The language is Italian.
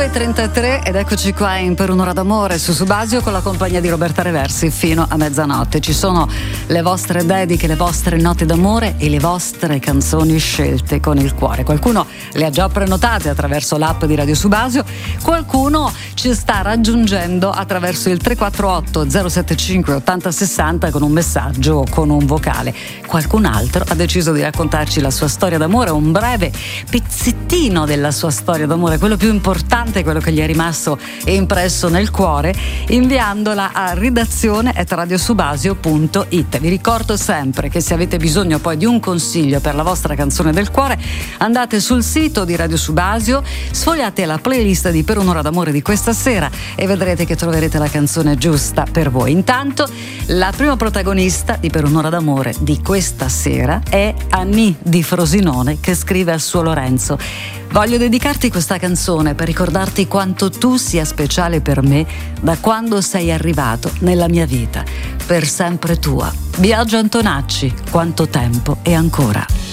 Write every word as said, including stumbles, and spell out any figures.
due e trentatré ed eccoci qua in Per un'ora d'amore su Subasio con la compagnia di Roberta Reversi fino a mezzanotte. Ci sono le vostre dediche, le vostre note d'amore e le vostre canzoni scelte con il cuore. Qualcuno le ha già prenotate attraverso l'app di Radio Subasio, qualcuno ci sta raggiungendo attraverso il tre quattro otto zero sette cinque ottanta sessanta con un messaggio o con un vocale. Qualcun altro ha deciso di raccontarci la sua storia d'amore, un breve pezzettino della sua storia d'amore, quello più importante, quello che gli è rimasto impresso nel cuore, inviandola a redazione at radiosubasio punto it. Vi ricordo sempre che se avete bisogno poi di un consiglio per la vostra canzone del cuore, andate sul sito di Radio Subasio, sfogliate la playlist di Per un'ora d'amore di questa sera e vedrete che troverete la canzone giusta per voi. Intanto la prima protagonista di Per un'ora d'amore di questa sera è Annie di Frosinone, che scrive al suo Lorenzo: voglio dedicarti questa canzone per ricordarti quanto tu sia speciale per me da quando sei arrivato nella mia vita. Per sempre tua. Biagio Antonacci, quanto tempo e ancora.